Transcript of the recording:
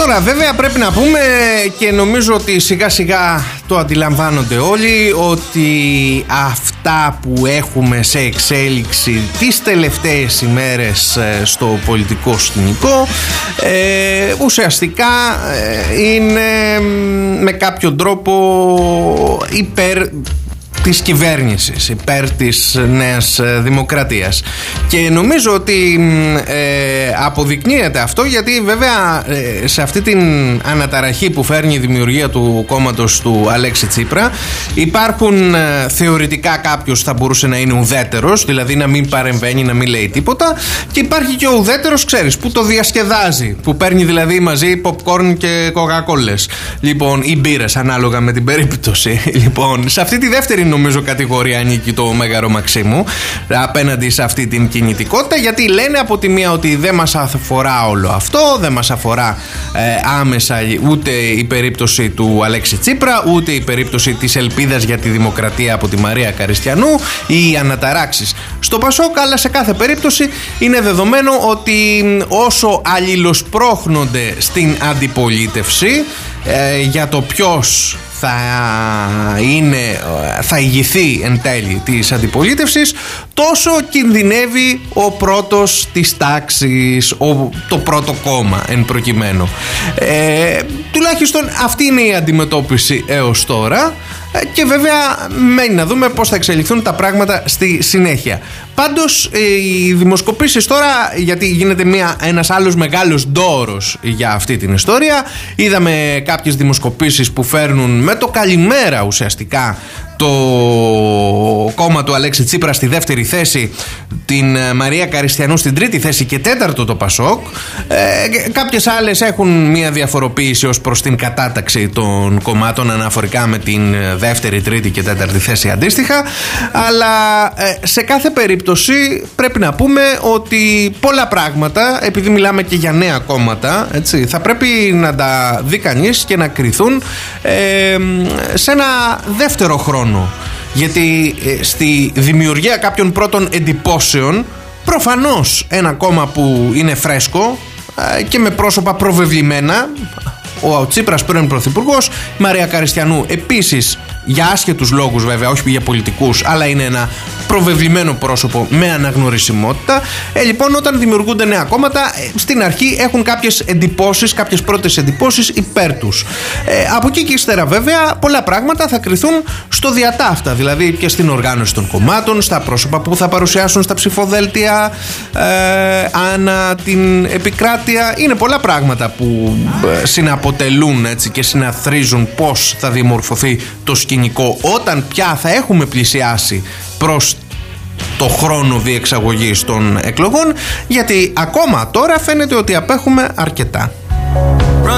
Τώρα βέβαια πρέπει να πούμε, και νομίζω ότι σιγά σιγά το αντιλαμβάνονται όλοι, ότι αυτά που έχουμε σε εξέλιξη τις τελευταίες ημέρες στο πολιτικό σκηνικό ουσιαστικά είναι με κάποιο τρόπο υπέρ της κυβέρνησης, υπέρ της Νέας Δημοκρατίας. Και νομίζω ότι αποδεικνύεται αυτό, γιατί βέβαια σε αυτή την αναταραχή που φέρνει η δημιουργία του κόμματος του Αλέξη Τσίπρα υπάρχουν θεωρητικά, κάποιος θα μπορούσε να είναι ουδέτερος, δηλαδή να μην παρεμβαίνει, να μην λέει τίποτα, και υπάρχει και ο ουδέτερος, ξέρεις, που το διασκεδάζει, που παίρνει δηλαδή μαζί popcorn και κοκακόλες, λοιπόν, ή μπύρες ανάλογα με την περίπτωση. Λοιπόν, σε αυτή τη δεύτερη νομίζω κατηγορία ανήκει το Μέγαρο Μαξίμου απέναντι σε αυτή την κινητικότητα, γιατί λένε από τη μία ότι δεν μας αφορά όλο αυτό, δεν μας αφορά άμεσα ούτε η περίπτωση του Αλέξη Τσίπρα, ούτε η περίπτωση της ελπίδας για τη δημοκρατία από τη Μαρία Καριστιανού ή οι αναταράξεις στο Πασόκ, αλλά σε κάθε περίπτωση είναι δεδομένο ότι όσο αλληλοσπρώχνονται στην αντιπολίτευση για το ποιος θα ηγηθεί εν τέλει της αντιπολίτευσης, τόσο κινδυνεύει ο πρώτος της τάξης, το πρώτο κόμμα εν προκειμένου. Τουλάχιστον αυτή είναι η αντιμετώπιση έως τώρα, και βέβαια μένει να δούμε πώς θα εξελιχθούν τα πράγματα στη συνέχεια. Πάντως οι δημοσκοπήσεις τώρα, γιατί γίνεται ένας άλλος μεγάλος ντόρος για αυτή την ιστορία, είδαμε κάποιες δημοσκοπήσεις που φέρνουν με το καλημέρα ουσιαστικά το κόμμα του Αλέξη Τσίπρα στη δεύτερη θέση, την Μαρία Καριστιανού στην τρίτη θέση και τέταρτο το Πασόκ. Κάποιες άλλες έχουν μια διαφοροποίηση ως προς την κατάταξη των κομμάτων αναφορικά με την δεύτερη, τρίτη και τέταρτη θέση αντίστοιχα, αλλά σε κάθε περίπτωση πρέπει να πούμε ότι πολλά πράγματα, επειδή μιλάμε και για νέα κόμματα, έτσι, θα πρέπει να τα δει κανείς και να κριθούν σε ένα δεύτερο χρόνο. Γιατί στη δημιουργία κάποιων πρώτων εντυπώσεων, προφανώς ένα κόμμα που είναι φρέσκο και με πρόσωπα προβεβλημένα, ο Τσίπρας πρώην πρωθυπουργός, η Μαρία Καριστιανού επίσης, για άσχετους λόγους βέβαια, όχι για πολιτικούς, αλλά είναι ένα προβεβλημένο πρόσωπο με αναγνωρισιμότητα. Λοιπόν, όταν δημιουργούνται νέα κόμματα, στην αρχή έχουν κάποιες εντυπώσεις, κάποιες πρώτες εντυπώσεις υπέρ τους. Από εκεί και ύστερα βέβαια πολλά πράγματα θα κριθούν στο διατάφτα, δηλαδή και στην οργάνωση των κομμάτων, στα πρόσωπα που θα παρουσιάσουν στα ψηφοδέλτια ανά την επικράτεια. Είναι πολλά πράγματα που συναποτελούν, έτσι, και συναθρίζουν πώς θα διαμορφωθεί το σκηνικό όταν πια θα έχουμε πλησιάσει προς το χρόνο διεξαγωγής των εκλογών, γιατί ακόμα τώρα φαίνεται ότι απέχουμε αρκετά.